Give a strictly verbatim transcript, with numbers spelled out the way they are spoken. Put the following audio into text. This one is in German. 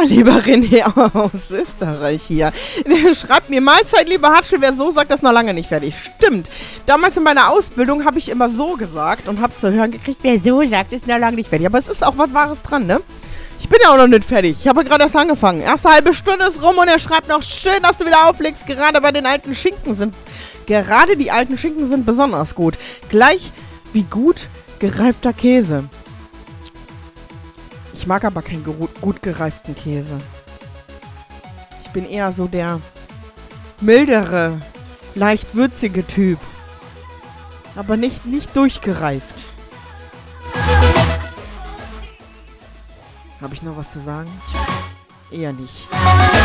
lieber René aus Österreich hier. Der schreibt mir, Mahlzeit, lieber Hatschel, wer so sagt, das ist noch lange nicht fertig. Stimmt. Damals in meiner Ausbildung habe ich immer so gesagt und habe zu hören gekriegt, wer so sagt, ist noch lange nicht fertig. Aber es ist auch was Wahres dran, ne? Ich bin ja auch noch nicht fertig. Ich habe gerade erst angefangen. Erste halbe Stunde ist rum und er schreibt noch, schön, dass du wieder auflegst. Gerade bei den alten Schinken sind, gerade die alten Schinken sind besonders gut. Gleich wie gut gereifter Käse. Ich mag aber keinen gut gereiften Käse. Ich bin eher so der mildere, leicht würzige Typ. Aber nicht, nicht durchgereift. Habe ich noch was zu sagen? Eher nicht.